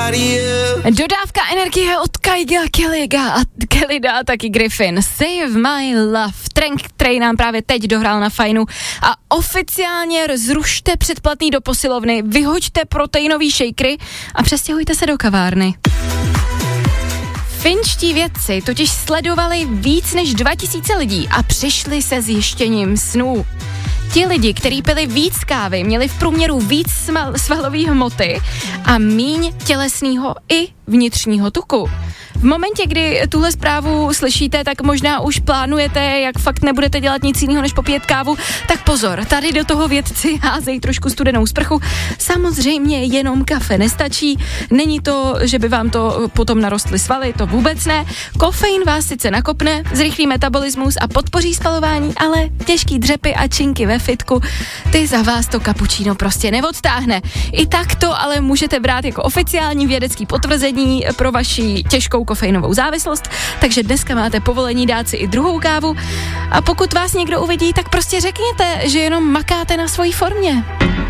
Dodávka energie od Kaiga, Kellyda a taky Griffin. Save my love. Train, který nám právě teď dohrál na Fajnu. A oficiálně zrušte předplatný do posilovny, vyhoďte proteinový shakery a přestěhujte se do kavárny. Finští vědci totiž sledovali víc než 2000 lidí a přišli se zjištěním snů. Ti lidi, kteří pili víc kávy, měli v průměru víc svalové hmoty a míň tělesného i vnitřního tuku. V momentě, kdy tuhle zprávu slyšíte, tak možná už plánujete, jak fakt nebudete dělat nic jiného, než popít kávu, tak pozor, tady do toho vědci házejí trošku studenou sprchu. Samozřejmě jenom kafe nestačí, není to, že by vám to potom narostly svaly, to vůbec ne. Kofein vás sice nakopne, zrychlí metabolismus a podpoří spalování, ale těžký dřepy a činky ve fitku, ty za vás to kapučíno prostě neodtáhne. I tak to ale můžete brát jako oficiální vědecký potvrzení pro vaši těžkou kofeinovou závislost, takže dneska máte povolení dát si i druhou kávu a pokud vás někdo uvidí, tak prostě řekněte, že jenom makáte na svojí formě.